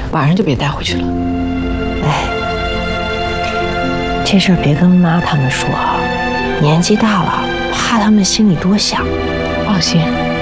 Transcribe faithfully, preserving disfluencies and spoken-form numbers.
晚上就别带回去了。 哎，这事儿别跟妈他们说啊，年纪大了，怕他们心里多想。 放心。